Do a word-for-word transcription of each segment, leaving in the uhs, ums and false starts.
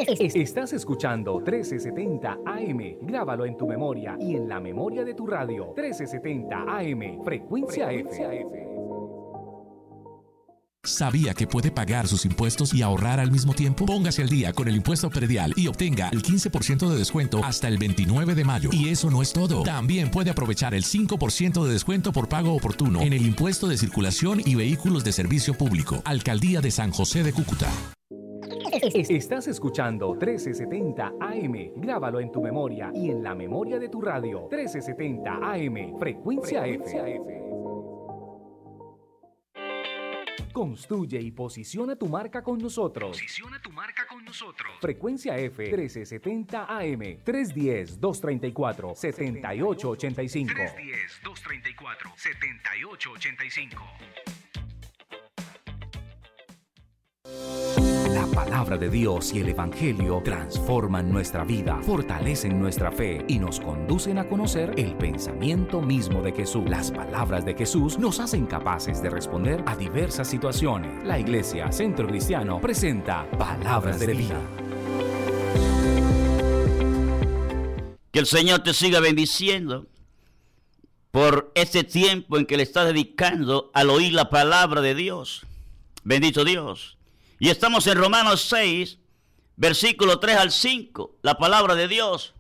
Estás escuchando trece setenta A M. Grábalo en tu memoria y en la memoria de tu radio. trece setenta A M. Frecuencia, Frecuencia F. F. ¿Sabía que puede pagar sus impuestos y ahorrar al mismo tiempo? Póngase al día con el impuesto predial y obtenga el quince por ciento de descuento hasta el veintinueve de mayo. Y eso no es todo. También puede aprovechar el cinco por ciento de descuento por pago oportuno en el impuesto de circulación y vehículos de servicio público. Alcaldía de San José de Cúcuta. Estás escuchando trece setenta A M. Grábalo en tu memoria y en la memoria de tu radio. trece setenta A M. Frecuencia, Frecuencia F. F. Construye y posiciona tu marca con nosotros. Posiciona tu marca con nosotros. Frecuencia F trece setenta A M. tres uno cero, dos tres cuatro, siete ocho ocho cinco. tres uno cero, dos tres cuatro, siete ocho ocho cinco. La palabra de Dios y el Evangelio transforman nuestra vida, fortalecen nuestra fe y nos conducen a conocer el pensamiento mismo de Jesús. Las palabras de Jesús nos hacen capaces de responder a diversas situaciones. La Iglesia Centro Cristiano presenta Palabras de Vida. Que el Señor te siga bendiciendo por este tiempo en que le estás dedicando al oír la palabra de Dios. Bendito Dios. Y estamos en Romanos seis, versículo tres al cinco, la palabra de Dios.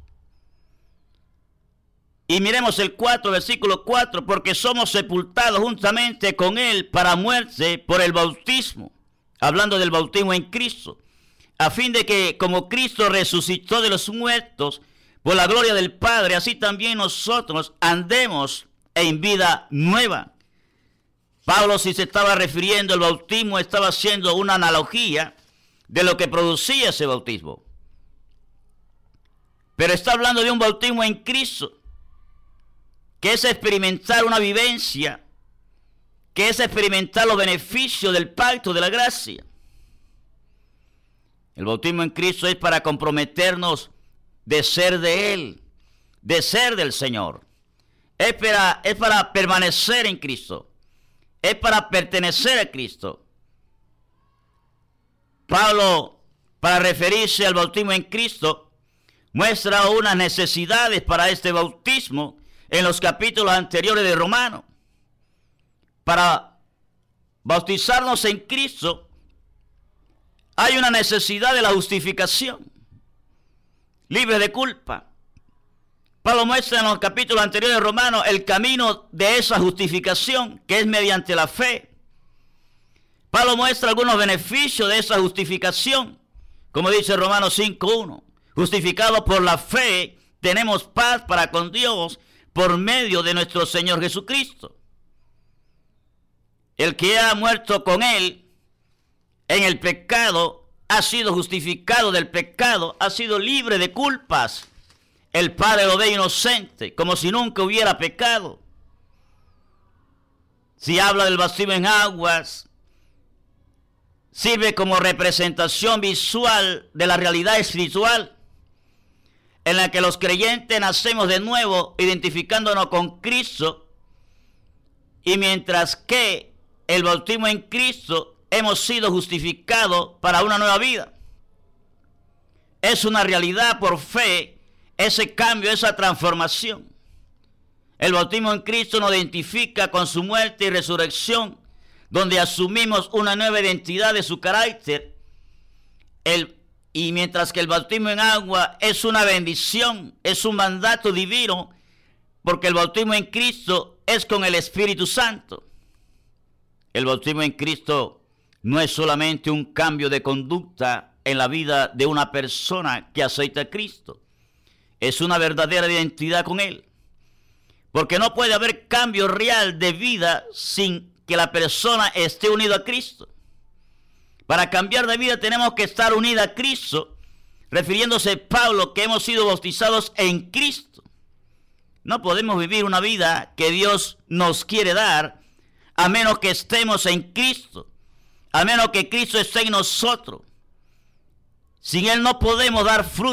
Y miremos el cuatro, versículo cuatro, porque somos sepultados juntamente con Él para muerte por el bautismo, hablando del bautismo en Cristo, a fin de que como Cristo resucitó de los muertos por la gloria del Padre, así también nosotros andemos en vida nueva. Pablo, si se estaba refiriendo al bautismo, estaba haciendo una analogía de lo que producía ese bautismo. Pero está hablando de un bautismo en Cristo, que es experimentar una vivencia, que es experimentar los beneficios del pacto de la gracia. El bautismo en Cristo es para comprometernos de ser de Él, de ser del Señor. Es para, es para permanecer en Cristo. Es para pertenecer a Cristo. Pablo, para referirse al bautismo en Cristo, muestra unas necesidades para este bautismo en los capítulos anteriores de Romanos. Para bautizarnos en Cristo, hay una necesidad de la justificación, libre de culpa. Pablo muestra en los capítulos anteriores de Romanos el camino de esa justificación, que es mediante la fe. Pablo muestra algunos beneficios de esa justificación, como dice Romanos cinco uno. Justificados por la fe, tenemos paz para con Dios por medio de nuestro Señor Jesucristo. El que ha muerto con Él en el pecado, ha sido justificado del pecado, ha sido libre de culpas. El Padre lo ve inocente, como si nunca hubiera pecado. Si habla del bautismo en aguas, sirve como representación visual de la realidad espiritual, en la que los creyentes nacemos de nuevo, identificándonos con Cristo, y mientras que el bautismo en Cristo hemos sido justificados para una nueva vida. Es una realidad por fe. Ese cambio, esa transformación. El bautismo en Cristo nos identifica con su muerte y resurrección, donde asumimos una nueva identidad de su carácter. El, y mientras que el bautismo en agua es una bendición, es un mandato divino, porque el bautismo en Cristo es con el Espíritu Santo. El bautismo en Cristo no es solamente un cambio de conducta en la vida de una persona que acepta a Cristo. Es una verdadera identidad con Él. Porque no puede haber cambio real de vida sin que la persona esté unida a Cristo. Para cambiar de vida tenemos que estar unida a Cristo, refiriéndose Pablo que hemos sido bautizados en Cristo. No podemos vivir una vida que Dios nos quiere dar a menos que estemos en Cristo, a menos que Cristo esté en nosotros. Sin Él no podemos dar fruto.